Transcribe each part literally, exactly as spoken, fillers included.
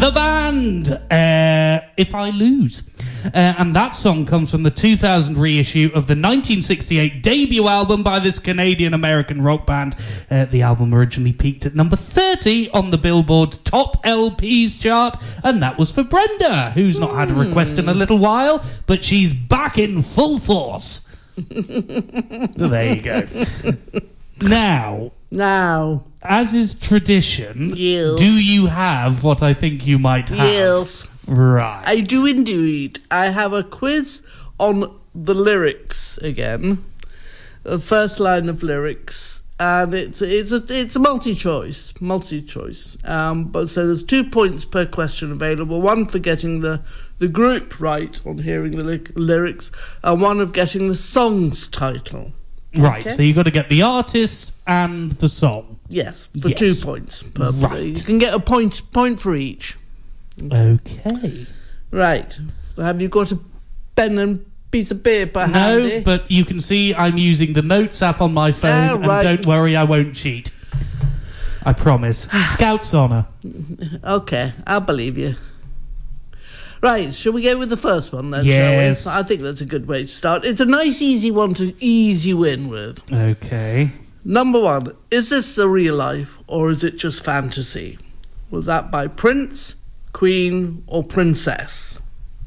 The Band, uh, If I Lose. Uh, and that song comes from the two thousand reissue of the nineteen sixty-eight debut album by this Canadian-American rock band. Uh, the album originally peaked at number thirty on the Billboard Top L Ps chart, and that was for Brenda, who's not had a request in a little while, but she's back in full force. There you go. Now... Now... As is tradition, yes. Do you have what I think you might have? Yes. Right. I do indeed. I have a quiz on the lyrics again. The first line of lyrics. And it's it's a, it's a multi-choice. Multi-choice. Um, but so there's two points per question available. One for getting the, the group right on hearing the li- lyrics. And one of getting the song's title. Right, okay? So you've got to get the artist and the song. Yes, for yes. two points. Per right. You can get a point point for each. Okay. Right. Have you got a pen and piece of paper no, handy? No, but you can see I'm using the Notes app on my phone, ah, right. and don't worry, I won't cheat. I promise. Scout's honour. Okay, I'll believe you. Right, shall we go with the first one then, yes. shall we? I think that's a good way to start. It's a nice, easy one to ease you in with. Okay. Number one, is this a real life or is it just fantasy? Was that by Prince, Queen or Princess?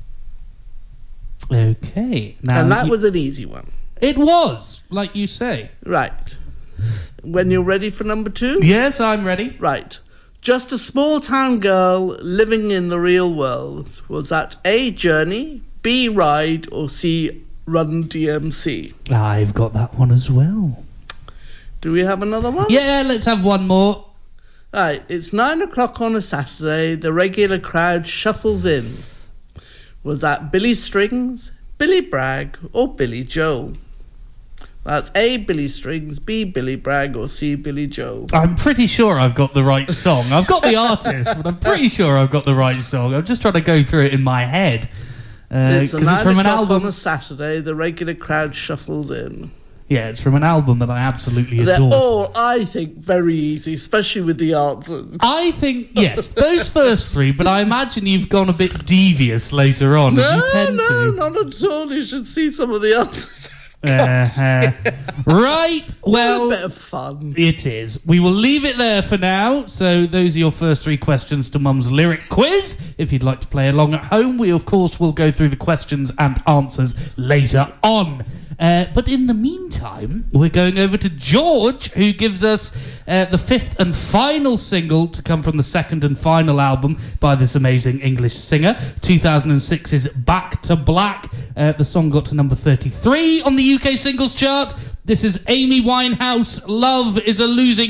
Okay. Now and that you... was an easy one. It was, like you say. Right. When you're ready for number two? Yes, I'm ready. Right. Just a small-town girl living in the real world. Was that A, Journey, B, Ride, or C, Run D M C? I've got that one as well. Do we have another one? Yeah, let's have one more. Right, it's nine o'clock on a Saturday. The regular crowd shuffles in. Was that Billy Strings, Billy Bragg, or Billy Joel? That's A, Billy Strings, B, Billy Bragg, or C, Billy Joel. I'm pretty sure I've got the right song. I've got the artist, but I'm pretty sure I've got the right song. I'm just trying to go through it in my head. Uh, it's a it's from an album on a Saturday. The regular crowd shuffles in. Yeah, it's from an album that I absolutely They're adore. all, I think, very easy, especially with the answers. I think, yes, those first three, but I imagine you've gone a bit devious later on. No, you tend no, to. not at all. You should see some of the answers. Uh-huh. Right, well, what a bit of fun. It is. We will leave it there for now. So those are your first three questions to Mum's lyric quiz. If you'd like to play along at home, we of course will go through the questions and answers later on. Uh, but in the meantime, we're going over to George, who gives us uh, the fifth and final single to come from the second and final album by this amazing English singer, two thousand six's Back to Black. Uh, the song got to number thirty-three on the U K singles chart. This is Amy Winehouse, Love is a Losing